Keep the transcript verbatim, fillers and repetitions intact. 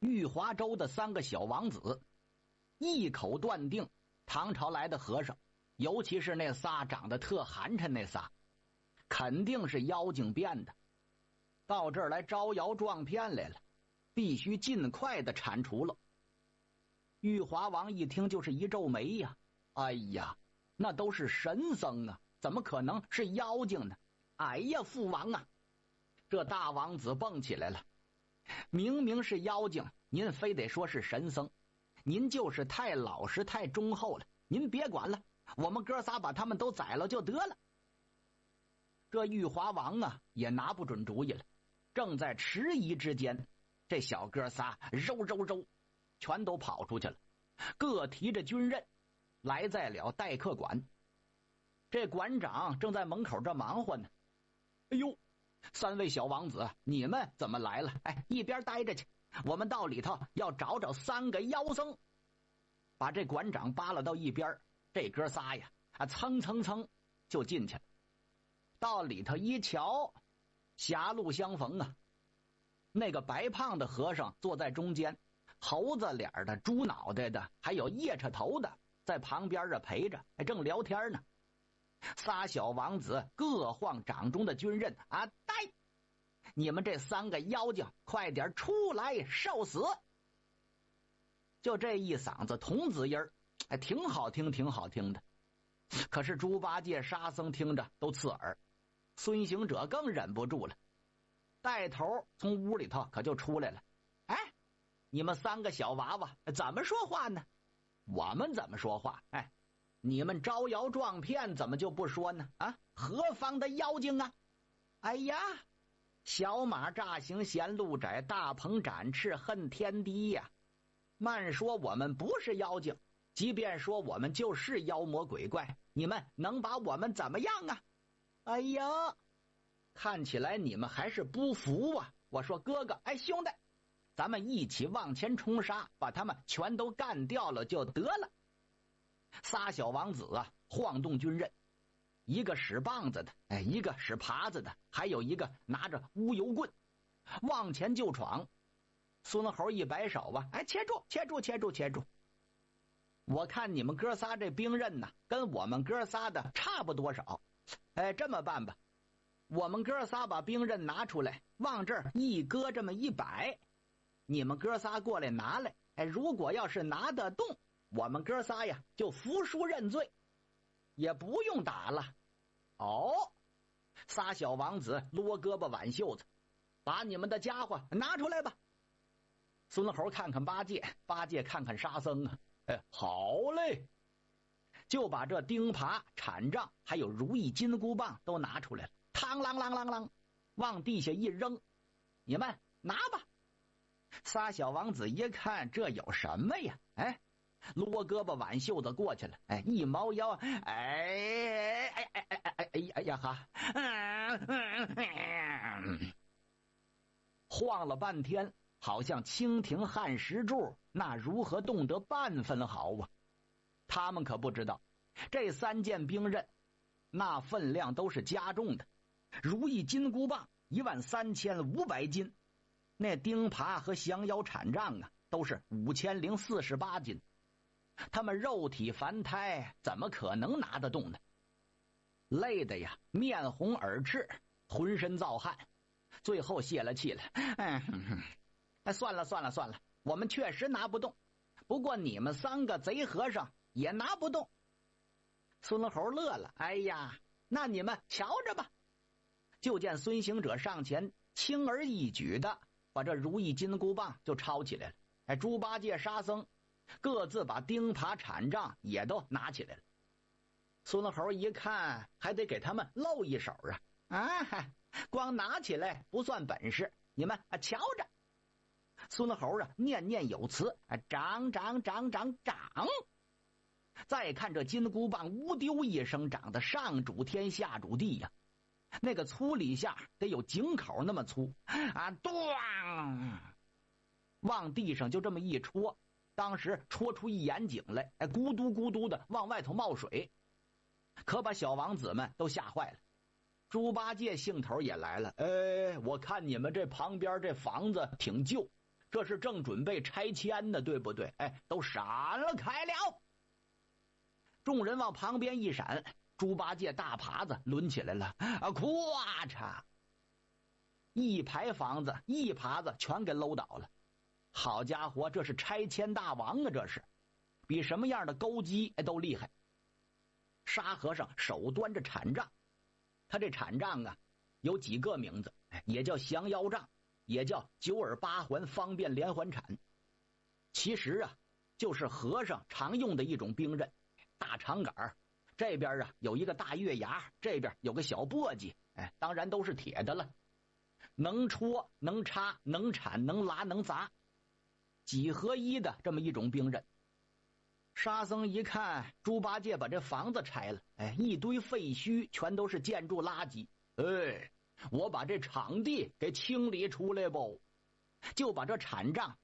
玉华州的三个小王子一口断定唐朝来的和尚，尤其是那仨长得特寒碜那仨，肯定是妖精变的，到这儿来招摇撞骗来了，必须尽快的铲除了。玉华王一听就是一皱眉呀，哎呀，那都是神僧啊，怎么可能是妖精呢？哎呀，父王啊！这大王子蹦起来了，明明是妖精，您非得说是神僧，您就是太老实太忠厚了，您别管了，我们哥仨把他们都宰了就得了。这玉华王啊也拿不准主意了，正在迟疑之间，这小哥仨揉揉揉全都跑出去了，各提着军刃来在了待客馆。这馆长正在门口这忙活呢。哎呦，三位小王子，你们怎么来了？哎，一边待着去，我们到里头要找找三个妖僧。把这馆长扒拉到一边，这哥仨呀啊蹭蹭蹭就进去了。到里头一瞧，狭路相逢啊，那个白胖的和尚坐在中间，猴子脸的、猪脑袋的，还有夜叉头的在旁边啊陪着，还正聊天呢。仨小王子各晃掌中的军刃啊，呆！你们这三个妖精，快点出来受死！就这一嗓子童子音儿，哎，挺好听，挺好听的。可是猪八戒、沙僧听着都刺耳，孙行者更忍不住了，带头从屋里头可就出来了。哎，你们三个小娃娃怎么说话呢？我们怎么说话？哎，你们招摇撞骗怎么就不说呢？啊，何方的妖精啊？哎呀，小马乍行嫌路窄，大鹏展翅恨天低呀！慢说我们不是妖精，即便说我们就是妖魔鬼怪，你们能把我们怎么样啊？哎呀，看起来你们还是不服啊！我说哥哥，哎兄弟，咱们一起往前冲杀，把他们全都干掉了就得了。仨小王子啊，晃动军刃，一个使棒子的，哎，一个使耙子的，还有一个拿着乌油棍，往前就闯。孙猴一摆手啊，哎，切住，切住，切住，切住！我看你们哥仨这兵刃呢，跟我们哥仨的差不多少。哎，这么办吧，我们哥仨把兵刃拿出来，往这儿一搁，这么一摆，你们哥仨过来拿来。哎，如果要是拿得动，我们哥仨呀就服输认罪，也不用打了。哦，仨小王子撸胳膊挽袖子，把你们的家伙拿出来吧。孙猴看看八戒，八戒看看沙僧啊，哎，好嘞，就把这钉耙、铲杖还有如意金箍棒都拿出来了，嘡啷啷啷啷，往地下一扔，你们拿吧。仨小王子一看这有什么呀？哎，撸胳膊挽袖子过去了，哎，一猫腰，哎哎哎哎哎哎哎哎呀哈，晃了半天，好像蜻蜓撼石柱，那如何动得半分好啊？他们可不知道，这三件兵刃那分量都是加重的，如意金箍棒一万三千五百斤，那钉耙和降妖铲杖啊都是五千零四十八斤。他们肉体凡胎，怎么可能拿得动呢？累得呀，面红耳赤，浑身燥汗，最后泄了气了。哎，哎，算了算了算了，我们确实拿不动，不过你们三个贼和尚也拿不动。孙猴乐了，哎呀，那你们瞧着吧。就见孙行者上前，轻而易举的把这如意金箍棒就抄起来了。哎，猪八戒、沙僧各自把钉耙、铲杖也都拿起来了。孙猴一看，还得给他们露一手啊！啊，光拿起来不算本事，你们啊瞧着。孙猴啊，念念有词，啊，长长长长长。再看这金箍棒，乌丢一声，长得上主天下主地呀！那个粗里下得有井口那么粗啊！咣，往地上就这么一戳，当时戳出一眼井来，哎，咕嘟咕嘟的往外头冒水，可把小王子们都吓坏了。猪八戒兴头也来了，哎，我看你们这旁边这房子挺旧， 这是正准备拆迁呢，对不对？哎，都闪了开了。众人往旁边一闪，猪八戒大耙子抡起来了，啊，咵嚓！一排房子一耙子全给搂倒了。好家伙，这是拆迁大王啊！这是比什么样的勾稽都厉害。沙和尚手端着铲杖，他这铲杖啊有几个名字，也叫降妖杖，也叫九耳八环方便连环铲。其实啊就是和尚常用的一种兵刃，大长杆，这边啊有一个大月牙，这边有个小簸箕，哎，当然都是铁的了，能戳能插能铲能拉能砸，几合一的这么一种兵刃。沙僧一看猪八戒把这房子拆了，哎，一堆废墟，全都是建筑垃圾，哎，我把这场地给清理出来不，就把这铲杖